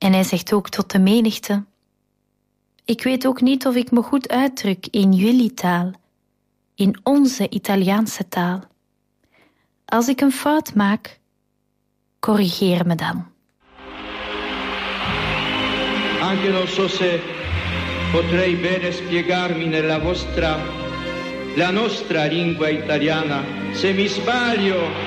En hij zegt ook tot de menigte: ik weet ook niet of ik me goed uitdruk in jullie taal, in onze Italiaanse taal. Als ik een fout maak, corrigeer me dan. Anche non so se potrei bene spiegarmi nella vostra, la nostra lingua italiana. Se mi sbaglio,